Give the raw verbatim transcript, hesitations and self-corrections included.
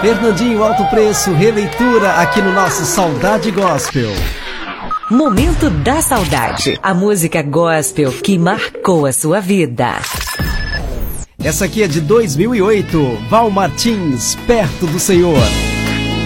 Fernandinho Alto Preço, releitura aqui no nosso Saudade Gospel. Momento da Saudade, a música gospel que marcou a sua vida. Essa aqui é de dois mil e oito, Val Martins, Perto do Senhor.